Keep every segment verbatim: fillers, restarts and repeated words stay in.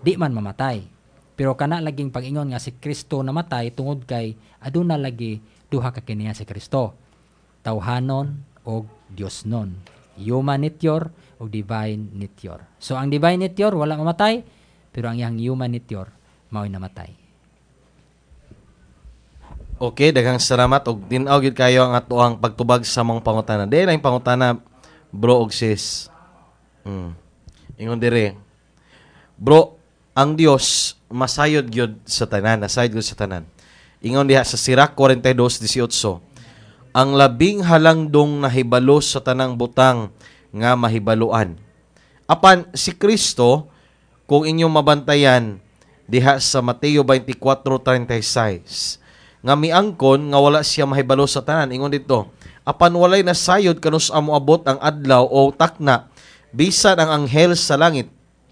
di man mamatay. Pero kana laging pag-ingon nga si Kristo namatay tungod kay aduna lagi duha ka kiniya si Kristo. Tawhanon o Dios non. Human nature o divine nature. So ang divine nature wala mamatay, pero ang iyang human nature mao'y namatay. Okay, daghang salamat og tin-aw gyud kayo ang atoang pagtubag sa mong pangutana. Dili lang pangutana bro og sis. Mm. Ingon dire. Bro, ang Dios masayod gyud sa tanan, nasayod gyud sa tanan. Ingon diha sa Sirach forty-two eighteen. Ang labing halangdong nahibalo sa tanang butang nga mahibaluan. Apan si Kristo kung inyong mabantayan diha sa Mateo twenty-four thirty-six nga miangkon nga wala siya mahibalo sa tanan. Ingon dito, apan walay nasayod kanus amo abot ang adlaw o takna bisan ang anghel sa langit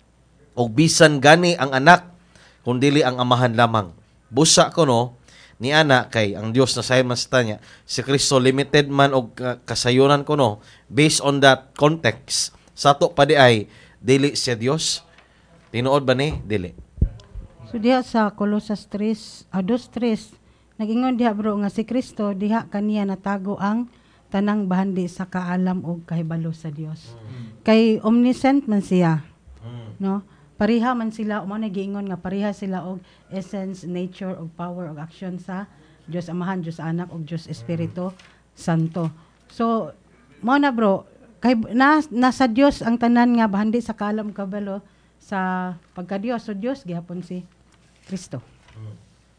o bisan gani ang anak kun dili ang amahan lamang. Busa ko no ni ana kay ang Dios na sayon man sa tanya, si Kristo limited man og kasayunan ko no based on that context. Sa to pa di ay dili siya Dios. Tinuod ba ni? Dili. So diha sa Colossus three, uh, two three, nag-ingon diha bro nga si Kristo diha kaniya natago ang tanang bahandi sa kaalam og kahibalo sa Dios. Mm. Kay omniscient man siya. Mm. No? Pariha man sila, mo na giingon nga pariha sila og essence, nature og power og action sa Dios Amahan, Dios Anak og Dios Espiritu mm. Santo. So mo na bro, kay na, nasa Dios ang tanan nga bahandi sa kaalam ug kahibalo sa pagka Dios. So Dios gihapon si Kristo. Mm.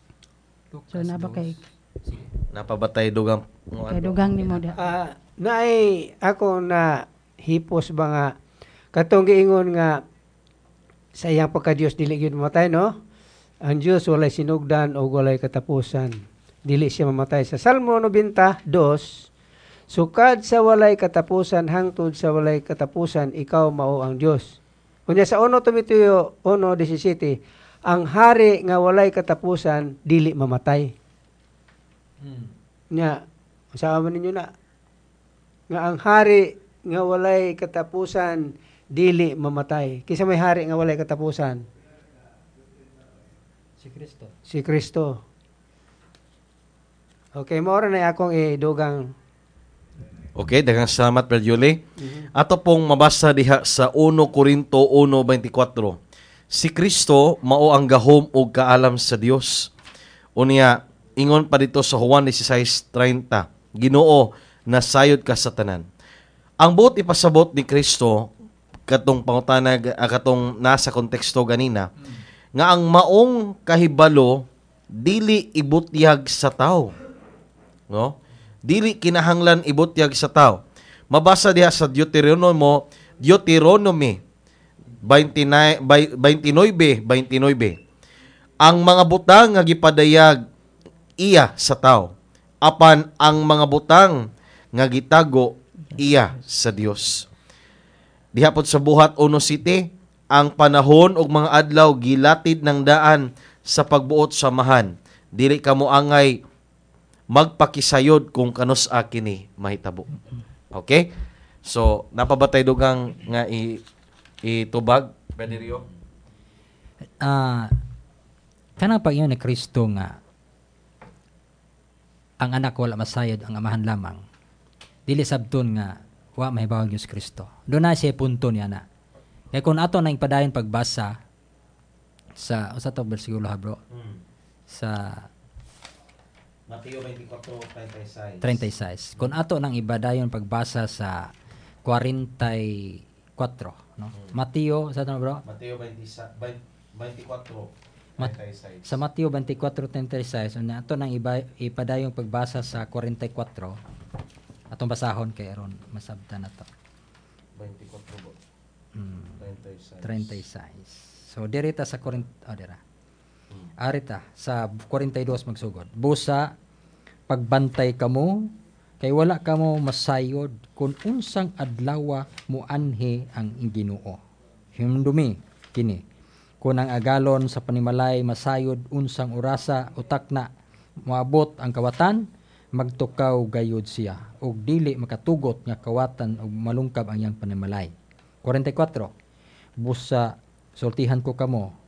So naba kay napabatay dugang kay dugang nimo da. Uh, naay ako na hipos ba nga katong giingon nga sa iyang pagka-Dios dili gyud mamatay no? Ang Dios walay sinugdan o walay katapusan. Dili siya mamatay. Sa Salmo ninety-two, sukad sa walay katapusan hangtod sa walay katapusan ikaw mao ang Dios. Kunya sa one Timoteo one seventeen, ang hari nga walay katapusan dili mamatay. Hmm. Nya, usaha man ninyo na nga ang hari nga walay katapusan dili mamatay. Kisa may hari nga walay katapusan? Si Kristo. Si Kristo. Okay, maura na akong idugang. Okay, daghang salamat Brother Yuli. Mm-hmm. Ato pong mabasa diha sa one Corinto one twenty-four. Si Kristo mao ang gahom ug kaalam sa Dios. Unya ingon pa dito sa Juan sixteen thirty, Ginoo, nasayod ka sa tanan. Ang buot ipasabot ni Kristo katong pangutana uh, katong nasa konteksto ganina nga ang maong kahibalo dili ibutyag sa tao. No? Dili kinahanglan ibutyag sa tao. Mabasa diha sa Deuteronomy, Deuteronomy twenty-nine twenty-nine. Ang mga butang nga gipadayag iya sa tao, apan ang mga butang nga gitago iya sa Dios. Diha pod sa buhat one city, ang panahon ug mga adlaw gilatid ng daan sa pagbuot samahan. Dili kamo angay magpakisayod kung kanus akin ni mahitabo. Okay? So, napabatay dugang nga i itubag, Benirio? Ah, uh, kanang pag-ingon ni Kristo nga ang anak wala masayod, ang amahan lamang. Dili sabton nga wa mahibaw ang Diyos Kristo. Doon na siya punto niya na. Kaya kung ato na ipadayon pagbasa sa, o sa ito versikulo ha bro? Hmm. Sa Mateo twenty-four thirty-six. thirty-six. Kung ato nang ibadayon pagbasa sa forty-four, no? Hmm. Mateo, sa ito bro? Mateo twenty-four Mat- sa Mateo twenty-four thirty-six, so na ato nang iba, ipadayong pagbasa sa forty-four. Atong basahon kay aron masabtan nato. twenty-four Hmm. thirty-six. So dirita sa Korint oh, dira. Hmm. Arita sa forty-two magsugod. Busa pagbantay kamo kay wala kamo masayod kung unsang adlaw mo anhi ang Ginoo. Himdumi kini. Kung ang agalon sa panimalay masayod unsang orasa utak na moabot ang kawatan, magtukaw gayud siya ug dili makatugot nga kawatan ug malungkab ang iyang panimalay. forty-four. Busa sultihan ko kamo